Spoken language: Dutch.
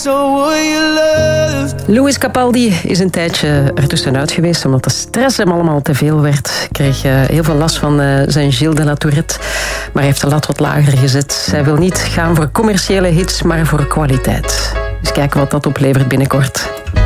Louis Capaldi is een tijdje ertussenuit geweest omdat de stress hem allemaal te veel werd. Kreeg heel veel last van zijn Gilles de la Tourette. Maar hij heeft de lat wat lager gezet. Hij wil niet gaan voor commerciële hits, maar voor kwaliteit. Dus kijken wat dat oplevert binnenkort.